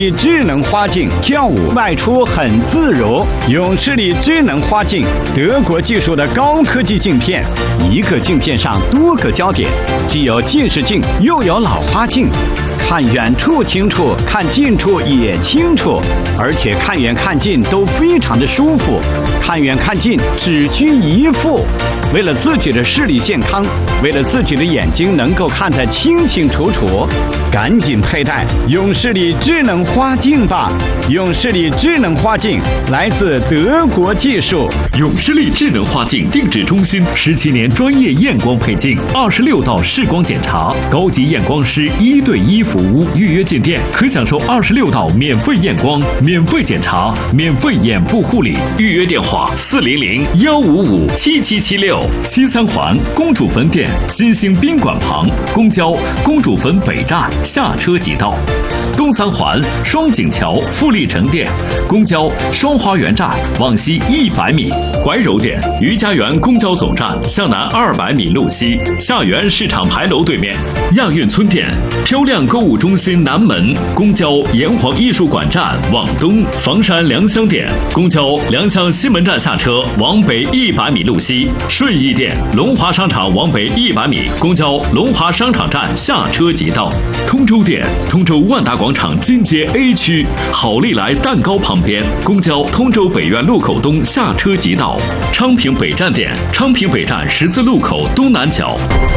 智能花镜跳舞外出很自如。永视力智能花镜，德国技术的高科技镜片，一个镜片上多个焦点，既有近视镜又有老花镜，看远处清楚，看近处也清楚，而且看远看近都非常的舒服，看远看近只需一副。为了自己的视力健康，为了自己的眼睛能够看得清清楚楚，赶紧佩戴永视力智能花镜吧！永视力智能花镜来自德国技术。 永视力智能花镜定制中心17年专业验光配镜，26道视光检查，高级验光师1对1服务。预约进店可享受26道免费验光、免费检查、免费眼部护理。预约电话400-155-7776。西三环公主坟店新兴宾馆旁，公交公主坟北站下车即到。东三环双井桥富力城店，公交双花园站往西100米。怀柔店余家园公交总站向南200米路西，下园市场牌楼对面。亚运村店漂亮购物中心南门，公交炎黄艺术馆站往东。房山良乡店公交良乡西门站下车往北100米路西。顺义店龙华商场往北100米，公交龙华商场站下车即到。通州店通州万达广场金街 A 区好利来蛋糕旁边，公交通州北苑路口东下车即到。昌平北站店昌平北站十字路口东南角。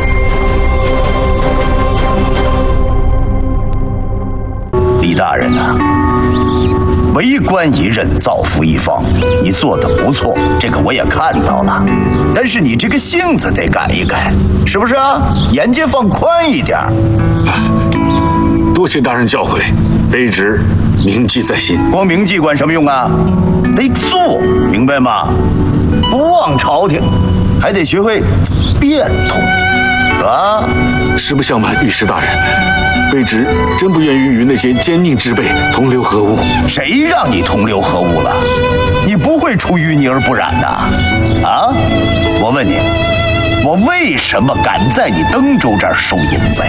李大人啊，为官一任，造福一方，你做得不错，这个我也看到了。但是你这个性子得改一改，是不是啊？眼界放宽一点。 多谢大人教诲，卑职铭记在心。 光铭记管什么用啊？得做，明白吗？不忘朝廷，还得学会变通，是吧？ 实不相瞒御史大人，卑职真不愿意与那些奸佞之辈同流合污。 谁让你同流合污了？你不会出淤泥而不染的啊！我问你，我为什么敢在你登州这儿收银子呀？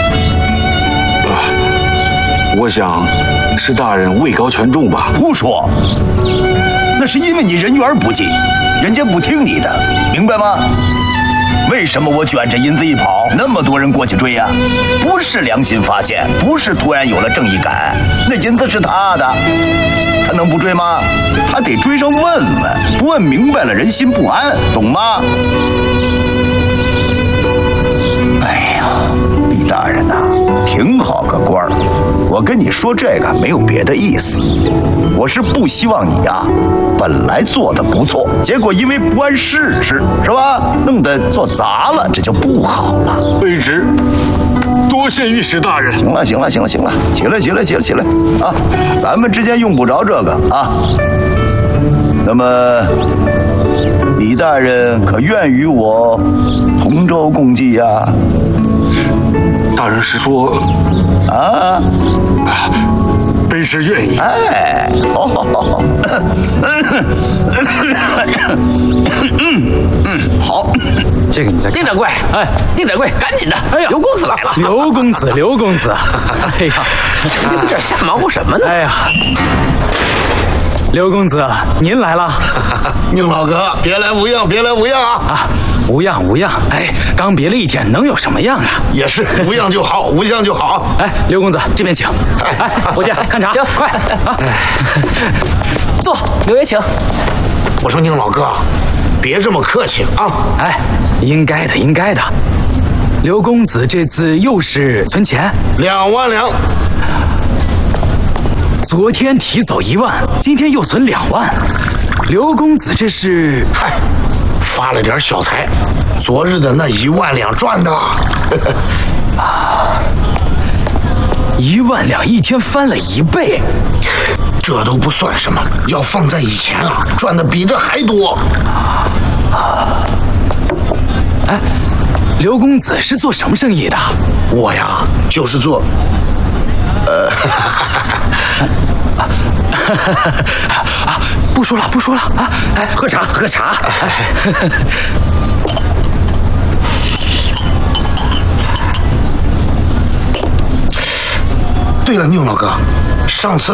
我想是大人位高权重吧。 胡说，那是因为你人缘不济，人家不听你的，明白吗？为什么我卷着银子一跑，那么多人过去追呀？不是良心发现，不是突然有了正义感，那银子是他的，他能不追吗？他得追上问问，不问明白了人心不安，懂吗？哎呀，李大人呐，挺好个官儿，我跟你说这个没有别的意思，我是不希望你呀，本来做的不错，结果因为不谙世事，是吧？弄得做砸了，这就不好了。 卑职多谢御史大人。 行了，起来啊！咱们之间用不着这个啊。那么，李大人可愿与我同舟共济呀？ 大人是说啊？ 卑职愿意。 哎，好，好。 这个你再看。 丁掌柜，丁掌柜，赶紧的！哎呀，刘公子来了！ 刘公子，哎呀， 你们这瞎忙活什么呢？ 哎呀，刘公子，您来了。 宁老哥，别来无恙啊！ 啊，无恙。哎，刚别了一天，能有什么样啊？ 也是，无恙就好，无恙就好。 哎，刘公子这边请。哎，伙计，看茶，快啊！ 坐，刘爷请。 我说宁老哥，别这么客气啊！ 哎，应该的。刘公子这次又是存钱 2万两。 昨天提走1万，今天又存2万。刘公子这是…… 嗨，发了点小财，昨日的那1万两赚的。 1万两一天翻了1倍， 这都不算什么，要放在以前啊，赚的比这还多。 哎，刘公子是做什么生意的？ 我呀，就是做…… 不说了啊！哎，喝茶。 对了，宁老哥， 上次